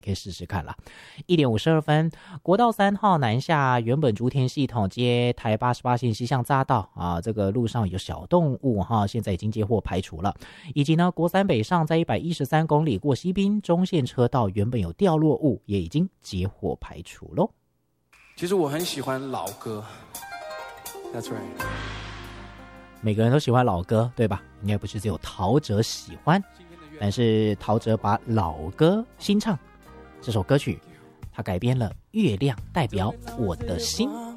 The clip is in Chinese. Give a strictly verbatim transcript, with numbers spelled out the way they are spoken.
可以试试看啦。一点五十二分，国道三号南下，原本竹田系统接台八十八线西向匝道啊，这个路上有小动物哈，现在已经接获排除了。以及呢，国三北上在一百一十三公里过西滨中线车道，原本有掉落物，也已经接获排除喽。 其实我很喜欢老歌 ，That's right。 每个人都喜欢老歌，对吧？应该不是只有陶喆喜欢，但是陶喆把老歌新唱。这首歌曲他改编了《月亮代表我的心》。